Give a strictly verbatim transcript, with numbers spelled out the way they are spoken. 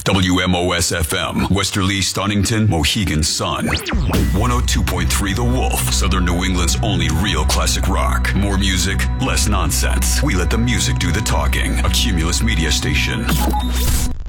W M O S F M, Westerly, Stonington, Mohegan Sun. one oh two point three The Wolf, Southern New England's only real classic rock. More music, less nonsense. We let the music do the talking. A Cumulus Media Station.